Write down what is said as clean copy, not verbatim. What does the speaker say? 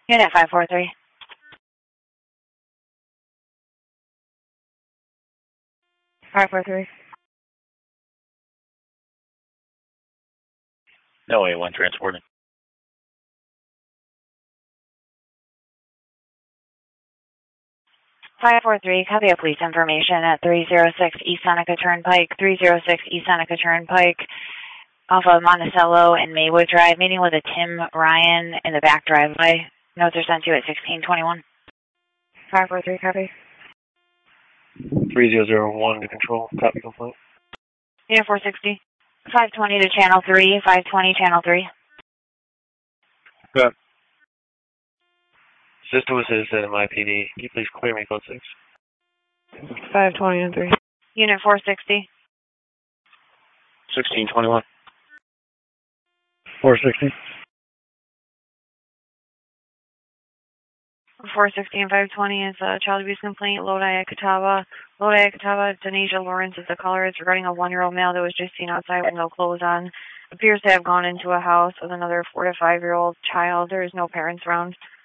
Unit 543. No A1 transporting. 543, copy of police information at 306 East Seneca Turnpike, 306 East Seneca Turnpike, off of Monticello and Maywood Drive, meeting with a Tim Ryan in the back driveway. Notes are sent to you at 1621. 543, copy. 3001 to control, copy complaint. Unit 460. 520 to channel 3, 520 channel 3. Good. System was citizen in my PD. Can you please clear me code 6? 520 and 3. Unit 460. 1621. 460. 460 and 520 is a child abuse complaint. Lodi, Catawba. Lodi, Catawba. Denasia Lawrence is the caller. It's regarding a 1-year-old male that was just seen outside with no clothes on. Appears to have gone into a house with another 4 to 5-year-old child. There is no parents around.